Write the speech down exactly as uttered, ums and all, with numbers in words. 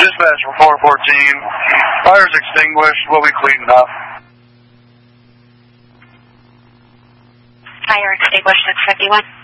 Dispatch for four fourteen. Fire's extinguished. We'll be cleaning up. Fire extinguished at fifty-one.